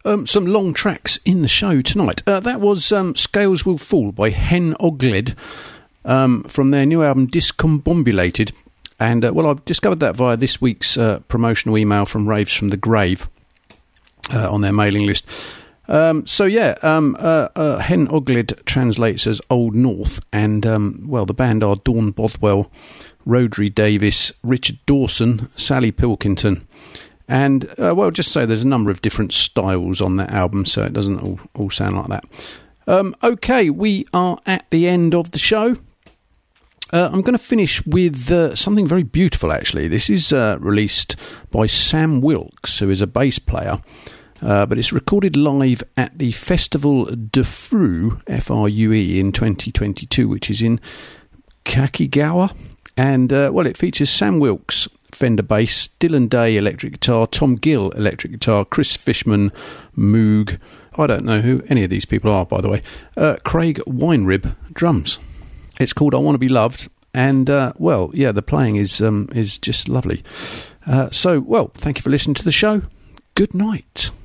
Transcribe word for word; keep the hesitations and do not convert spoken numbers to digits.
um, some long tracks in the show tonight. Uh, that was um, Scales Will Fall by Hen Ogledd um, from their new album Discombobulated. And, uh, well, I've discovered that via this week's uh, promotional email from Raves from the Grave uh, on their mailing list. Um, so, yeah, um, uh, uh, Hen Ogledd translates as Old North. And, um, well, the band are Dawn Bothwell, Rhodri Davis, Richard Dawson, Sally Pilkington. And, uh, well, just so there's a number of different styles on that album, so it doesn't all, all sound like that. Um, OK, we are at the end of the show. Uh, I'm going to finish with uh, something very beautiful, actually. This is uh, released by Sam Wilkes, who is a bass player, uh, but it's recorded live at the Festival de Frue, F R U E, in twenty twenty-two, which is in Kakigawa. And, uh, well, it features Sam Wilkes, Fender bass, Dylan Day, electric guitar, Tom Gill, electric guitar, Chris Fishman, Moog, I don't know who any of these people are, by the way, uh, Craig Weinrib, drums. It's called I Want to Be Loved, and, uh, well, yeah, the playing is um, is just lovely. Uh, so, well, thank you for listening to the show. Good night.